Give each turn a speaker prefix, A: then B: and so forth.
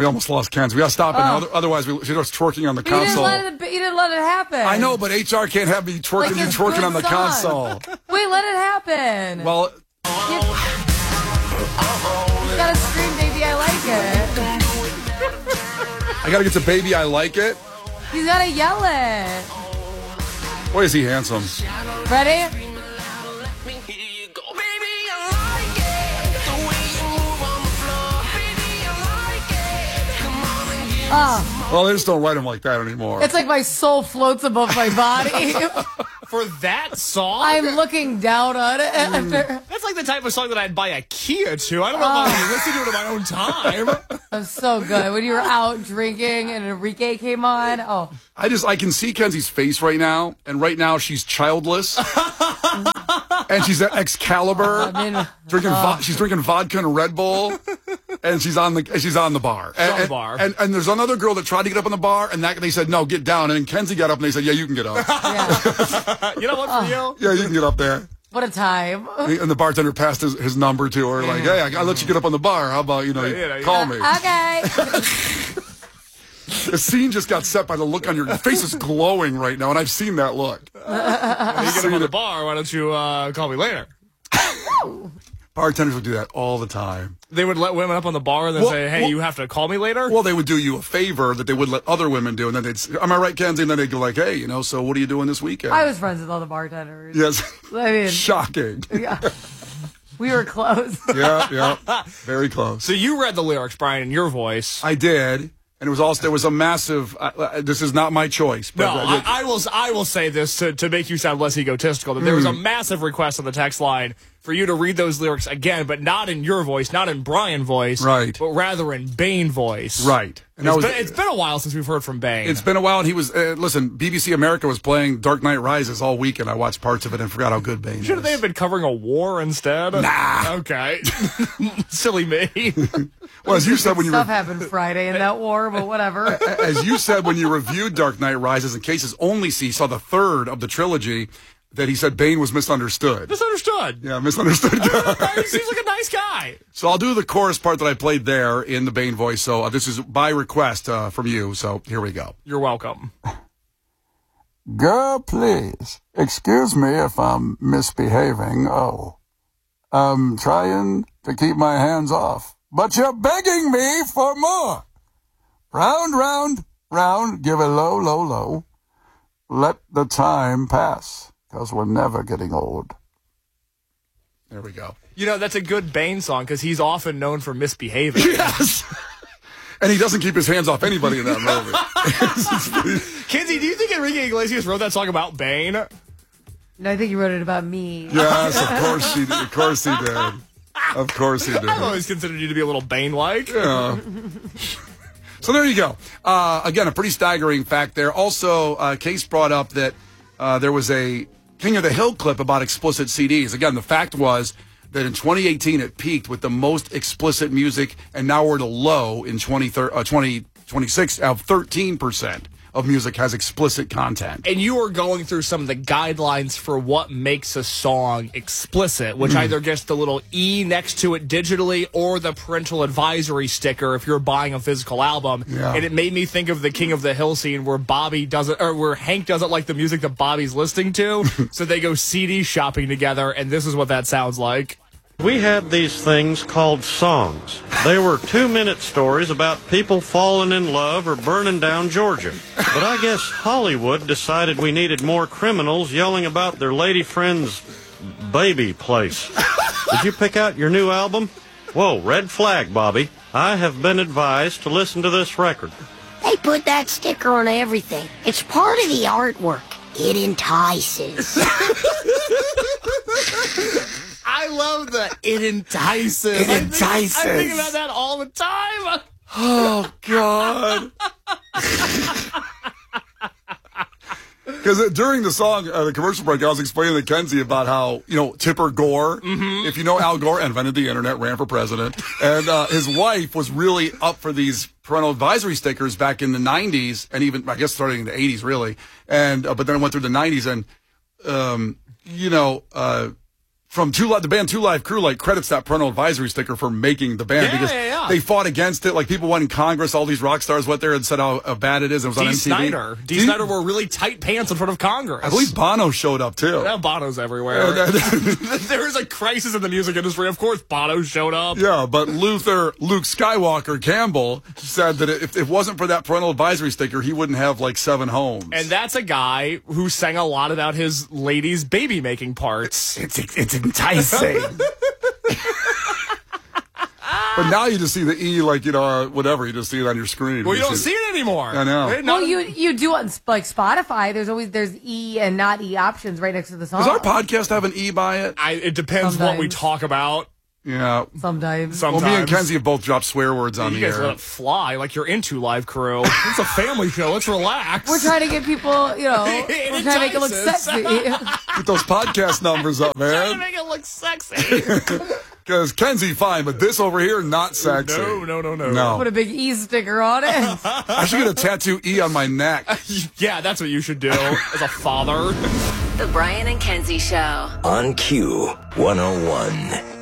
A: we almost lost Kenzie. We got to stop it now. Otherwise, she starts twerking on the console.
B: You didn't let it happen.
A: I know, but HR can't have me twerking. You twerking on the console.
B: Wait, let it happen.
A: Well,
B: you gotta scream, baby, I like it.
A: I gotta get to baby, I like it.
B: You gotta yell it.
A: Boy, is he handsome.
B: Ready? Oh.
A: Well, they just don't write them like that anymore.
B: It's like my soul floats above my body.
C: For that song?
B: I'm looking down on it.
C: That's like the type of song that I'd buy a Kia to. I don't know if I would listen to it in my own time.
B: That's so good. When you were out drinking and Enrique came on. Oh.
A: I can see Kenzie's face right now, and right now she's childless. And she's at Excalibur, she's drinking vodka and Red Bull, and she's on the bar. And there's another girl that tried to get up on the bar, and they said no, get down. And then Kenzie got up, and they said, yeah, you can get up.
B: Yeah.
C: You know what, for you?
A: Yeah, you can get up there.
B: What a time.
A: And the bartender passed his number to her, like, hey, I'll let you get up on the bar. How about call me?
B: Okay.
A: The scene just got set by the look on your face is glowing right now, and I've seen that look.
C: You get up on the bar, why don't you call me later?
A: Bartenders would do that all the time.
C: They would let women up on the bar and then say, hey, you have to call me later?
A: Well, they would do you a favor that they would let other women do, and then they'd say, am I right, Kenzie? And then they'd go like, hey, so what are you doing this weekend?
B: I was friends with all the bartenders.
A: Yes.
B: I mean,
A: shocking.
B: Yeah. We were close.
A: Yeah. Very close.
C: So you read the lyrics, Brian, in your voice.
A: I did. And there was a massive, this is not my choice. But,
C: I will say this to make you sound less egotistical, that there was a massive request on the text line for you to read those lyrics again, but not in your voice, not in Brian voice,
A: right,
C: but rather in Bane voice.
A: Right. And
C: it's been a while since we've heard from Bane.
A: It's been a while, and he was, listen, BBC America was playing Dark Knight Rises all weekend. I watched parts of it and forgot how good Bane is.
C: Shouldn't they have been covering a war instead?
A: Nah.
C: Okay. Silly me.
A: Well, as you said when
B: stuff happened Friday in that war, but whatever.
A: As you said when you reviewed Dark Knight Rises, in cases only saw the third of the trilogy, that he said Bane was misunderstood.
C: Misunderstood.
A: Yeah, misunderstood.
C: He seems like a nice guy.
A: So I'll do the chorus part that I played there in the Bane voice. So this is by request from you. So here we go.
C: You're welcome.
A: Girl, please, excuse me if I'm misbehaving. Oh, I'm trying to keep my hands off, but you're begging me for more. Round, round, round, give it low, low, low. Let the time pass. Because we're never getting old. There we go.
C: That's a good Bane song because he's often known for misbehaving.
A: Yes. And he doesn't keep his hands off anybody in that movie.
C: Kenzie, do you think Enrique Iglesias wrote that song about Bane?
B: No, I think he wrote it about me.
A: Yes, of course he did. Of course he did. Of course he did.
C: I've always considered you to be a little Bane-like.
A: Yeah. So there you go. Again, a pretty staggering fact there. Also, Case brought up that there was a King of the Hill clip about explicit CDs. Again, the fact was that in 2018 it peaked with the most explicit music, and now we're at a low in 2026 of 13% of music has explicit content.
C: And you are going through some of the guidelines for what makes a song explicit, which either gets the little E next to it digitally or the parental advisory sticker if you're buying a physical album.
A: Yeah.
C: And it made me think of the King of the Hill scene where where Hank doesn't like the music that Bobby's listening to, so they go CD shopping together, and this is what that sounds like.
D: We had these things called songs. They were 2-minute stories about people falling in love or burning down Georgia. But I guess Hollywood decided we needed more criminals yelling about their lady friend's baby place. Did you pick out your new album? Whoa, red flag, Bobby. I have been advised to listen to this record.
E: They put that sticker on everything. It's part of the artwork. It entices.
C: I love that. It entices.
A: It entices.
C: I think about that all the time.
A: Oh, God. Because during the song, the commercial break, I was explaining to Kenzie about how, Tipper Gore, if you know Al Gore, invented the internet, ran for president, and his wife was really up for these parental advisory stickers back in the 90s, and even, I guess, starting in the 80s, really. And but then it went through the 90s, and, from the band Two Live Crew, like, credits that parental advisory sticker for making the band because they fought against it. Like, people went in Congress, all these rock stars went there and said how bad it is. It was on MTV.
C: Dee Snider wore really tight pants in front of Congress.
A: I believe Bono showed up, too.
C: Yeah, Bono's everywhere. There is a crisis in the music industry. Of course, Bono showed up.
A: Yeah, but Luke Skywalker Campbell said that if it wasn't for that parental advisory sticker, he wouldn't have, like, 7 homes.
C: And that's a guy who sang a lot about his ladies' baby-making parts.
A: It's enticing. But now you just see the E, like, whatever. You just see it on your screen.
C: Well, you don't see it anymore.
A: I know.
B: Well, you do on, like, Spotify. There's E and not E options right next to the song.
A: Does our podcast have an E by it?
C: It depends what we talk about.
A: Yeah.
B: Sometimes.
A: Well, me and Kenzie have both dropped swear words on the air.
C: You guys let it fly like you're into Live Crew. It's a family show. Let's relax.
B: We're trying to get people, we're trying to make it look sexy.
A: Get those podcast numbers up, man.
C: Trying to make it look sexy.
A: Because Kenzie, fine, but this over here, not sexy.
C: No.
B: Put a big E sticker on it.
A: I should get a tattoo E on my neck.
C: Yeah, that's what you should do as a father.
F: The Brian and Kenzie Show.
G: On Q 101.